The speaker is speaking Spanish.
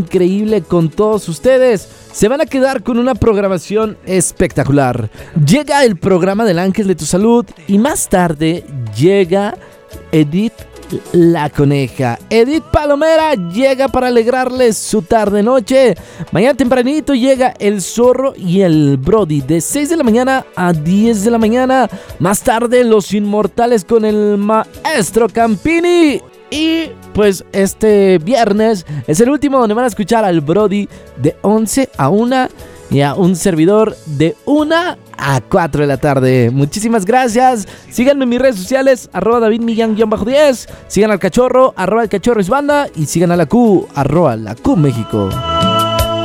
increíble con todos ustedes. Se van a quedar con una programación espectacular. Llega el programa del Ángel de tu Salud y más tarde llega Edith la Coneja. Edith Palomera llega para alegrarles su tarde-noche. Mañana tempranito llega el Zorro y el Brody de 6 de la mañana a 10 de la mañana. Más tarde Los Inmortales con el Maestro Campini. Y pues este viernes es el último donde van a escuchar al Brody de 11 a 1 y a un servidor de 1 a 4 de la tarde. Muchísimas gracias. Síganme en mis redes sociales, @DavidMillán_10. Sigan al Cachorro, @El Cachorro es banda. Y sigan a la Q, @La Q México.